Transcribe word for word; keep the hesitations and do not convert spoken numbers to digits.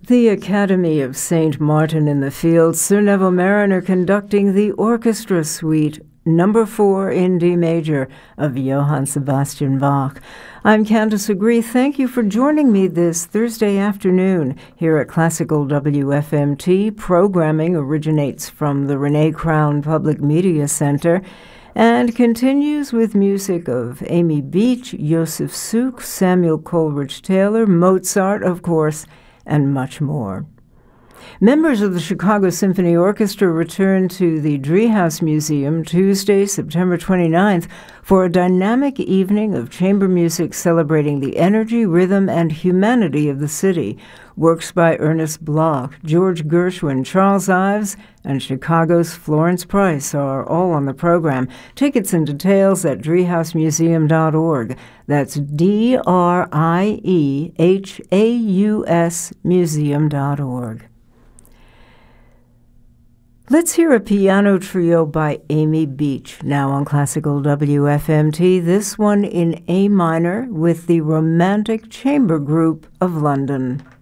The Academy of Saint Martin in the Fields, Sir Neville Marriner conducting the Orchestra Suite Number four in D major of Johann Sebastian Bach. I'm Candace Agree. Thank you for joining me this Thursday afternoon here at Classical W F M T. Programming originates from the Renee Crown Public Media Center and continues with music of Amy Beach, Joseph Suk, Samuel Coleridge Taylor, Mozart, of course, and much more. Members of the Chicago Symphony Orchestra return to the Driehaus Museum Tuesday, September twenty-ninth, for a dynamic evening of chamber music celebrating the energy, rhythm, and humanity of the city. Works by Ernest Bloch, George Gershwin, Charles Ives, and Chicago's Florence Price are all on the program. Tickets and details at driehaus museum dot org. That's D R I E H A U S museum dot org. Let's hear a piano trio by Amy Beach, now on Classical W F M T, this one in A minor with the Romantic Chamber Group of London.